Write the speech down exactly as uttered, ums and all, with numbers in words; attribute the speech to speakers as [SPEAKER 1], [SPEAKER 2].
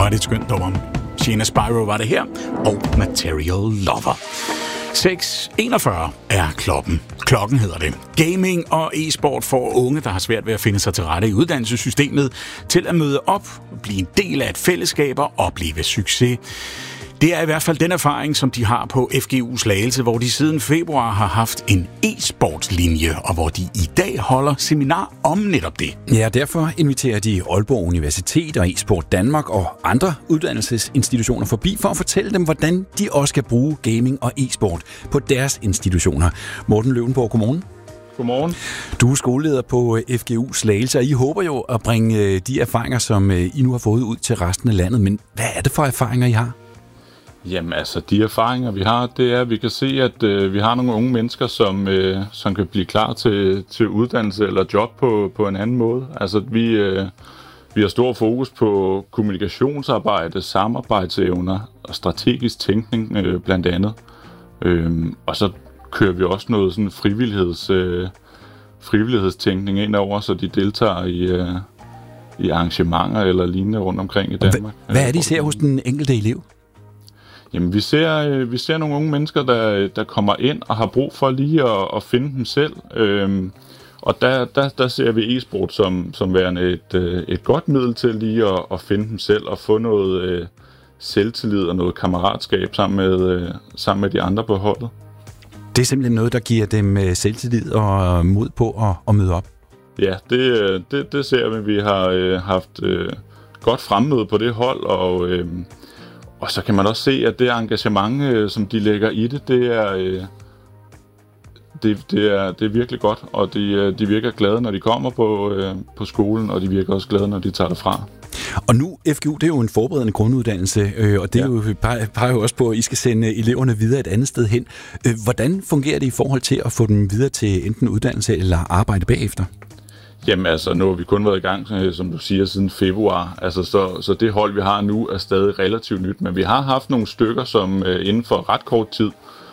[SPEAKER 1] Hvor er det skønt, dommer. Sheena Spyro var det her, og Material Lover. seks enogfyrre er klokken. Klokken hedder det. Gaming og e-sport får unge, der har svært ved at finde sig til rette i uddannelsessystemet, til at møde op, blive en del af et fællesskab og opleve succes. Det er i hvert fald den erfaring, som de har på F G U Slagelse, hvor de siden februar har haft en e-sportslinje, og hvor de i dag holder seminar om netop det.
[SPEAKER 2] Ja, derfor inviterer de Aalborg Universitet og e-sport Danmark og andre uddannelsesinstitutioner forbi for at fortælle dem, hvordan de også skal bruge gaming og e-sport på deres institutioner. Morten Løvenborg, godmorgen.
[SPEAKER 3] Godmorgen.
[SPEAKER 2] Du er skoleleder på F G U Slagelse, og I håber jo at bringe de erfaringer, som I nu har fået ud til resten af landet. Men hvad er det for erfaringer, I har?
[SPEAKER 3] Jamen altså, de erfaringer, vi har, det er, at vi kan se, at øh, vi har nogle unge mennesker, som, øh, som kan blive klar til, til uddannelse eller job på, på en anden måde. Altså, vi, øh, vi har stor fokus på kommunikationsarbejde, samarbejdsevner og strategisk tænkning, øh, blandt andet. Øhm, og så kører vi også noget sådan frivilligheds, øh, frivillighedstænkning ind over, så de deltager i, øh, i arrangementer eller lignende rundt omkring i Danmark.
[SPEAKER 2] Hvad er det, I ser hos den enkelte elev?
[SPEAKER 3] Jamen, vi ser, vi ser nogle unge mennesker, der, der kommer ind og har brug for lige at, at finde dem selv. Øhm, og der, der, der ser vi e-sport som, som værende et, et godt middel til lige at, at finde dem selv og få noget øh, selvtillid og noget kammeratskab sammen med, øh, sammen med de andre på holdet.
[SPEAKER 2] Det er simpelthen noget, der giver dem selvtillid og mod på at, at møde op?
[SPEAKER 3] Ja, det, det, det ser vi. Vi har øh, haft øh, godt fremmøde på det hold, og... Øh, Og så kan man også se, at det engagement, øh, som de lægger i det, det er, øh, det, det er, det er virkelig godt. Og de, de virker glade, når de kommer på, øh, på skolen, og de virker også glade, når de tager det fra.
[SPEAKER 2] Og nu, F G U, det er jo en forberedende grunduddannelse, øh, og det ja. er jo, peger, peger jo også på, at I skal sende eleverne videre et andet sted hen. Øh, hvordan fungerer det i forhold til at få dem videre til enten uddannelse eller arbejde bagefter?
[SPEAKER 3] Jamen altså, nu har vi kun været i gang, som du siger, siden februar. Altså, så, så det hold, vi har nu, er stadig relativt nyt. Men vi har haft nogle stykker, som øh, inden for ret kort tid